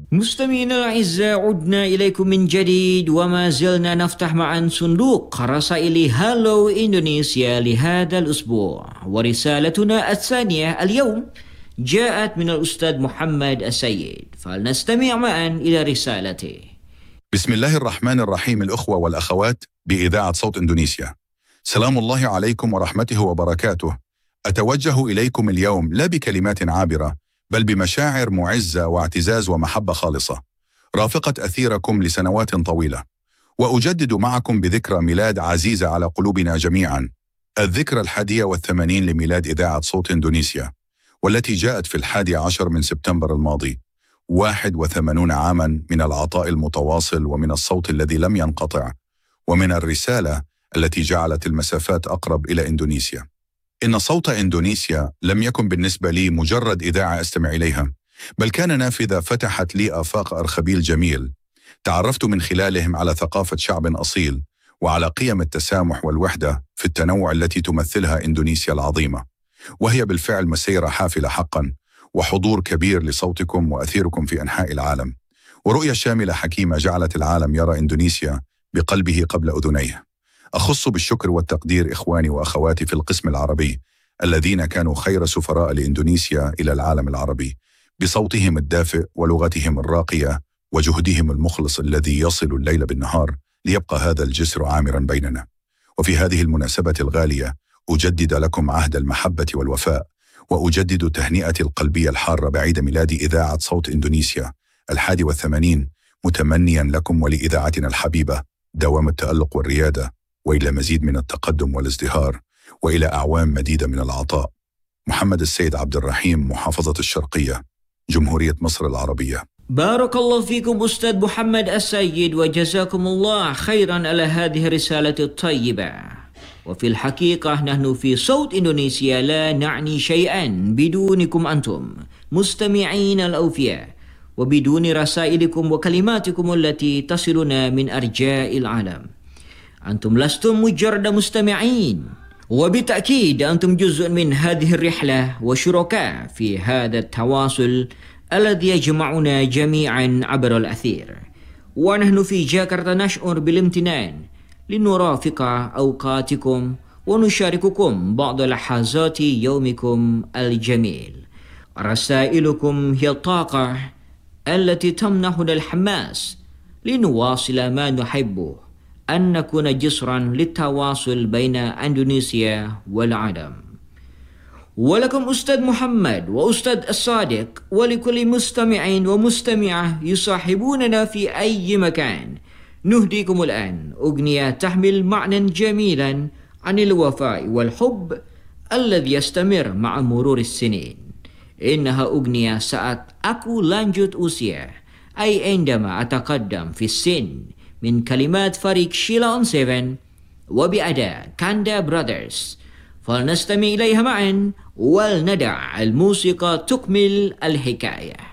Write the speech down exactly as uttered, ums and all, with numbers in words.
مستمعينا الأعزاء، عدنا إليكم من جديد وما زلنا نفتح معا صندوق رسائل هالو إندونيسيا لهذا الأسبوع، ورسالتنا الثانية اليوم جاءت من الأستاذ محمد السيد، فلنستمع معا إلى رسالته. بسم الله الرحمن الرحيم. الأخوة والأخوات بإذاعة صوت إندونيسيا، سلام الله عليكم ورحمته وبركاته. أتوجه إليكم اليوم لا بكلمات عابرة، بل بمشاعر معزة واعتزاز ومحبة خالصة رافقت أثيركم لسنوات طويلة، وأجدد معكم بذكرى ميلاد عزيزة على قلوبنا جميعا، الذكرى الحادية والثمانين لميلاد إذاعة صوت إندونيسيا، والتي جاءت في الحادي عشر من سبتمبر الماضي. واحد وثمانون عاما من العطاء المتواصل، ومن الصوت الذي لم ينقطع، ومن الرسالة التي جعلت المسافات أقرب إلى إندونيسيا. إن صوت إندونيسيا لم يكن بالنسبة لي مجرد إذاعة أستمع إليها، بل كان نافذة فتحت لي آفاق أرخبيل جميل، تعرفت من خلالهم على ثقافة شعب أصيل، وعلى قيم التسامح والوحدة في التنوع التي تمثلها إندونيسيا العظيمة. وهي بالفعل مسيرة حافلة حقا، وحضور كبير لصوتكم وأثيركم في أنحاء العالم، ورؤية شاملة حكيمة جعلت العالم يرى إندونيسيا بقلبه قبل أذنيه. أخص بالشكر والتقدير إخواني وأخواتي في القسم العربي الذين كانوا خير سفراء لإندونيسيا إلى العالم العربي، بصوتهم الدافئ ولغتهم الراقية وجهدهم المخلص الذي يصل الليل بالنهار ليبقى هذا الجسر عامرا بيننا. وفي هذه المناسبة الغالية أجدد لكم عهد المحبة والوفاء، وأجدد تهنئتي القلبية الحارة بعيد ميلاد إذاعة صوت إندونيسيا الحادي والثمانين، متمنيا لكم ولإذاعتنا الحبيبة دوام التألق والريادة، وإلى مزيد من التقدم والازدهار، وإلى أعوام مديدة من العطاء. محمد السيد عبد الرحيم، محافظة الشرقية، جمهورية مصر العربية. بارك الله فيكم أستاذ محمد السيد، وجزاكم الله خيرا على هذه الرسالة الطيبة. وفي الحقيقة نحن في صوت إندونيسيا لا نعني شيئا بدونكم أنتم مستمعين الأوفياء، وبدون رسائلكم وكلماتكم التي تصلنا من أرجاء العالم. أنتم لستم مجرد مستمعين، وبالتأكيد أنتم جزء من هذه الرحلة وشركاء في هذا التواصل الذي يجمعنا جميعا عبر الأثير. ونحن في جاكرتا نشعر بالامتنان لنرافق أوقاتكم ونشارككم بعض لحظات يومكم الجميل. رسائلكم هي الطاقة التي تمنحنا الحماس لنواصل ما نحبه، أن نكون جسرا للتواصل بين إندونيسيا والعالم. ولكم أستاذ محمد وأستاذ الصادق، ولكل مستمع ومستمعة يصاحبوننا في أي مكان، نهديكم الآن أغنية تحمل معنى جميلا عن الوفاء والحب الذي يستمر مع مرور السنين. إنها أغنية ساعت أكو lanjut usia، أي عندما أتقدم في السن، من كلمات فريق شيلا أون سيفن وبأداء كاندا براذرز. فلنستمع إليها معا ولندع الموسيقى تكمل الحكاية.